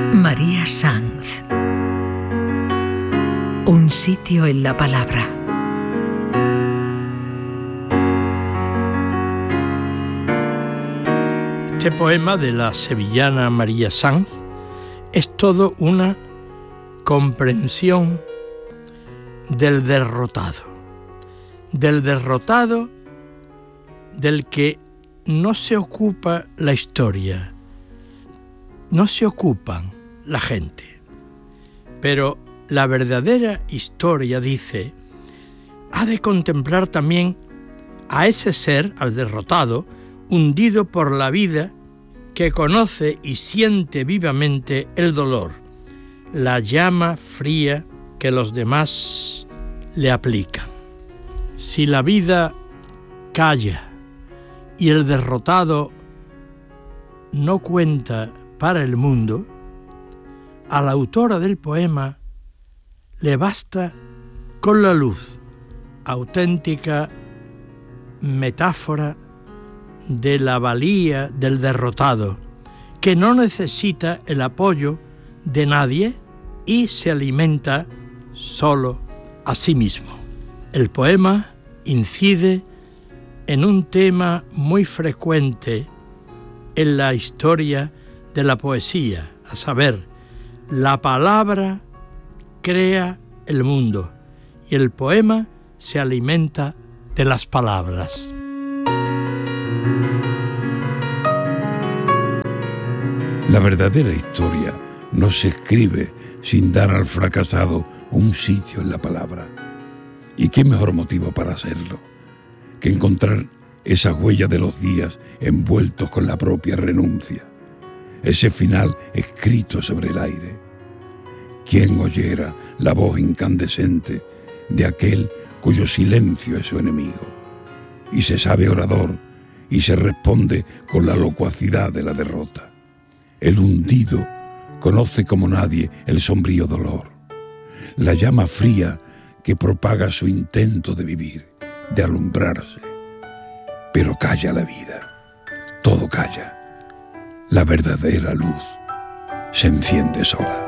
María Sanz. Un sitio en la palabra. Este poema de la sevillana María Sanz es todo una comprensión del derrotado del que no se ocupa la historia, no se ocupan la gente. Pero la verdadera historia, dice, ha de contemplar también a ese ser, al derrotado, hundido por la vida, que conoce y siente vivamente el dolor, la llama fría que los demás le aplican. Si la vida calla y el derrotado no cuenta para el mundo, a la autora del poema le basta con la luz, auténtica metáfora de la valía del derrotado, que no necesita el apoyo de nadie y se alimenta solo a sí mismo. El poema incide en un tema muy frecuente en la historia de la poesía, a saber, la palabra crea el mundo y el poema se alimenta de las palabras. La verdadera historia no se escribe sin dar al fracasado un sitio en la palabra. ¿Y qué mejor motivo para hacerlo que encontrar esa huella de los días envueltos con la propia renuncia, ese final escrito sobre el aire? ¿Quién oyera la voz incandescente de aquel cuyo silencio es su enemigo? Y se sabe orador y se responde con la locuacidad de la derrota. El hundido conoce como nadie el sombrío dolor, la llama fría que propaga su intento de vivir, de alumbrarse. Pero calla la vida, todo calla. La verdadera luz se enciende sola.